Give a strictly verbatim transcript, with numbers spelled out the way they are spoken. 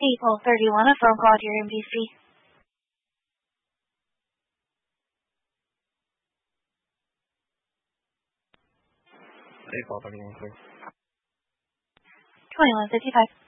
April thirty-first, a phone call to your M D C. April thirty-first, please. twenty-one fifty-five.